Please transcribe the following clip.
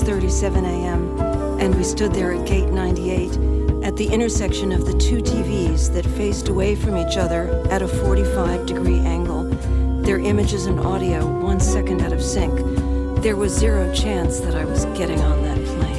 6:37 a.m., and we stood there at Gate 98 at the intersection of the two TVs that faced away from each other at a 45-degree angle, their images and audio 1 second out of sync. There was zero chance that I was getting on that plane.